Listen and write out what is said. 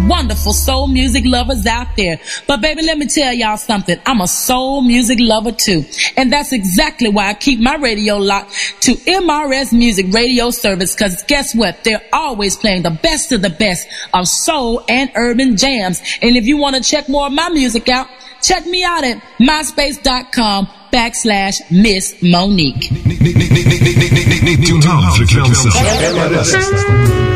wonderful soul music lovers out there. But baby, let me tell y'all something. I'm a soul music lover too. And that's exactly why I keep my radio locked to MRS Music Radio Service, because guess what? They're always playing the best of the best of soul and urban jams. And if you want to check more of my music out, check me out at myspace.com/Miss Monique. Tu house,